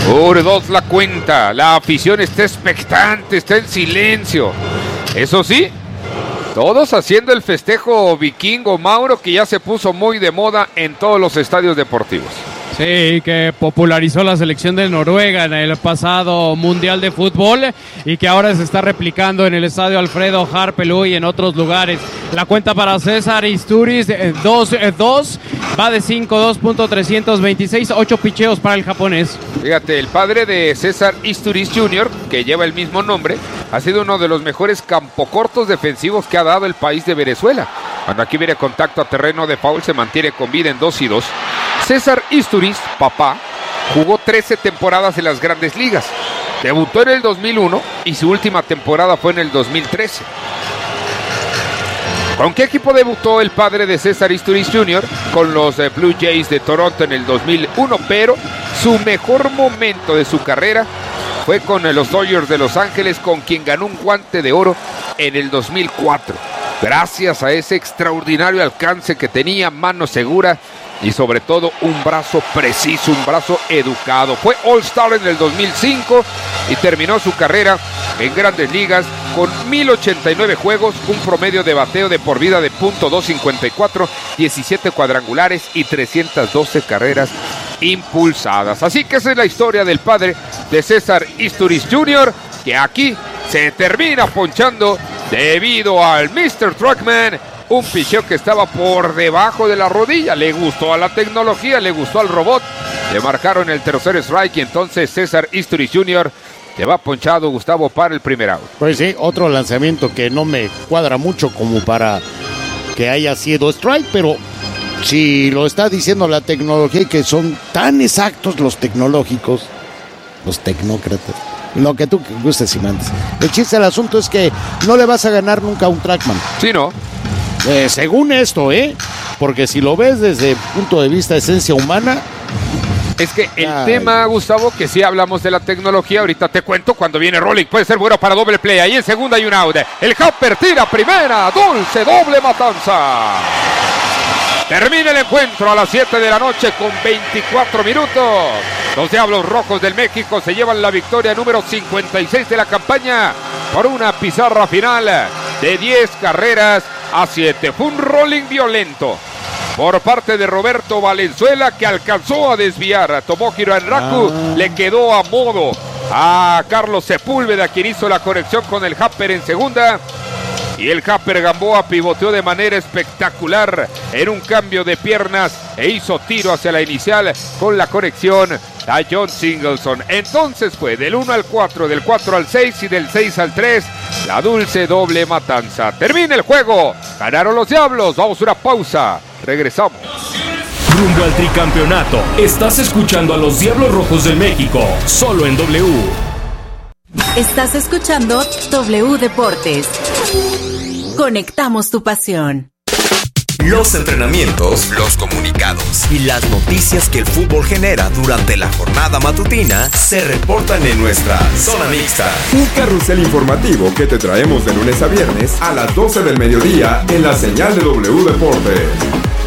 1-2 la cuenta. La afición está expectante, está en silencio. Eso sí, todos haciendo el festejo vikingo, Mauro, que ya se puso muy de moda en todos los estadios deportivos. Sí, que popularizó la selección de Noruega en el pasado Mundial de Fútbol y que ahora se está replicando en el estadio Alfredo Harpelú y en otros lugares. La cuenta para César Izturis, 2-2, va de 5-2.326, 8 picheos para el japonés. Fíjate, el padre de César Izturis Jr., que lleva el mismo nombre, ha sido uno de los mejores campocortos defensivos que ha dado el país de Venezuela. Cuando aquí viene contacto a terreno de foul, se mantiene con vida en 2-2. César Izturis, papá, jugó 13 temporadas en las Grandes Ligas. Debutó en el 2001 y su última temporada fue en el 2013. ¿Con qué equipo debutó el padre de César Izturis Jr.? Con los Blue Jays de Toronto en el 2001, pero su mejor momento de su carrera fue con los Dodgers de Los Ángeles, con quien ganó un Guante de Oro en el 2004. Gracias a ese extraordinario alcance que tenía, mano segura y sobre todo un brazo preciso, un brazo educado. Fue All-Star en el 2005 y terminó su carrera en Grandes Ligas con 1089 juegos, un promedio de bateo de por vida de .254, 17 cuadrangulares y 312 carreras impulsadas. Así que esa es la historia del padre de César Izturis Jr., que aquí se termina ponchando debido al Mr. Truckman. Un picheo que estaba por debajo de la rodilla. Le gustó a la tecnología, le gustó al robot. Le marcaron el tercer strike y entonces César Izturis Jr. te va ponchado, Gustavo, para el primer out. Pues sí, otro lanzamiento que no me cuadra mucho como para que haya sido strike, pero si lo está diciendo la tecnología y que son tan exactos los tecnológicos, los tecnócratas, lo que tú gustes y mandes. El chiste del asunto es que no le vas a ganar nunca a un Trackman. Sí, ¿no? Según esto, porque si lo ves desde el punto de vista de esencia humana. Es que el tema, Gustavo, que sí hablamos de la tecnología, ahorita te cuento cuando viene Rolling, puede ser bueno para doble play, ahí en segunda hay un out. El Hopper tira primera, dulce, doble matanza. Termina el encuentro a las 7 de la noche con 24 minutos. Los Diablos Rojos del México se llevan la victoria número 56 de la campaña por una pizarra final de 10 carreras a 7. Fue un rolling violento por parte de Roberto Valenzuela, que alcanzó a desviar a Tomohiro Enraku. Le quedó a modo a Carlos Sepúlveda, quien hizo la conexión con el Hopper en segunda. Y el Hopper Gamboa pivoteó de manera espectacular en un cambio de piernas e hizo tiro hacia la inicial con la conexión a John Singleton. Entonces fue del 1 al 4, del 4 al 6 y del 6 al 3, la dulce doble matanza. Termina el juego, ganaron los Diablos, vamos a una pausa, regresamos. Rumbo al tricampeonato, estás escuchando a los Diablos Rojos del México, solo en W. Estás escuchando W Deportes. Conectamos tu pasión. Los entrenamientos, los comunicados y las noticias que el fútbol genera durante la jornada matutina se reportan en nuestra Zona Mixta. Un carrusel informativo que te traemos de lunes a viernes a las 12 del mediodía en la señal de W Deportes.